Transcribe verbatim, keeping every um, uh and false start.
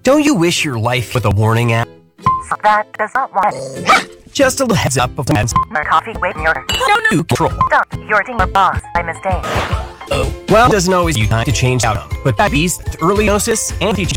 Don't you wish your life with a warning app? That does not want Just a little heads up of the more coffee waiting order. No new control. Stop, you're team of boss by mistake. Oh. Well, it doesn't always use time to change out, but diabetes, early diagnosis, and teaching